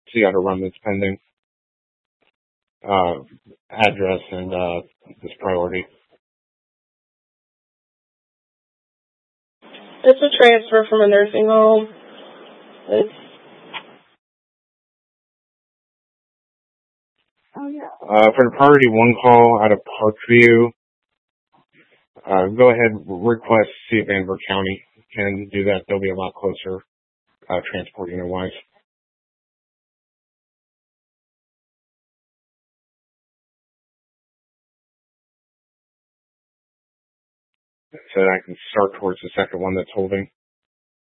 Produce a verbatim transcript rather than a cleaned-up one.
see how to run this pending uh, address and uh, this priority. It's a transfer from a nursing home. It's Uh, for the priority one call out of Parkview, uh, go ahead, request, see if Vanderbilt County can do that. They'll be a lot closer, uh, transport unit wise. So I can start towards the second one that's holding.